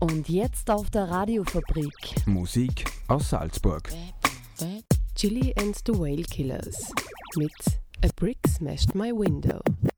Und jetzt auf der Radiofabrik. Musik aus Salzburg. Chili and the Whale Killers mit A Brick Smashed My Window.